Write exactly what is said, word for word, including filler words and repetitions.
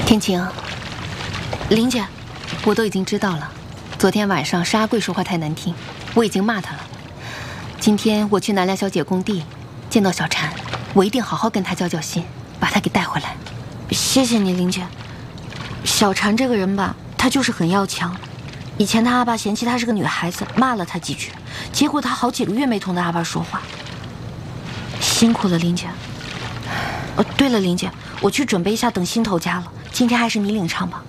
天晴，林姐，我都已经知道了。昨天晚上是阿贵说话太难听，我已经骂他了。今天我去南梁小姐工地，见到小婵，我一定好好跟她交交心，把她给带回来。 谢谢你，林姐。小婵这个人吧，她就是很要强。以前她阿爸嫌弃她是个女孩子，骂了她几句，结果她好几个月没同她阿爸说话。辛苦了，林姐。哦，对了，林姐，我去准备一下等新头家了。今天还是你领唱吧。